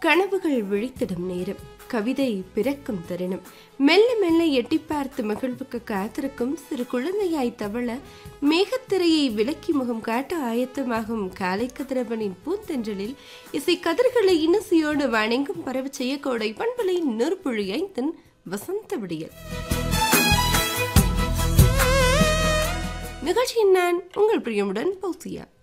கனவுகள் விழித்திடும் நேரம், கவிதை பிறக்கும் தருணம், மெல்ல மெல்ல எட்டி பார்த்து மகிழ்வுக்கு காத்திருக்கும் சிறு குழந்தையாய் தவள மேகத்திரையை விலக்கி முகம் காட்ட ஆயத்தமாகும் காலை கதிரவனின் பூத்தென்றலில் இசை கதிர்களை இனசியோடு வணங்கும் பரவ செய்ய கோடை பண்பலை நெருப்புழியாய் தன் வசந்த விடியல் நிகழ்ச்சியின் நான் உங்கள் பிரியமுடன் பௌசியா.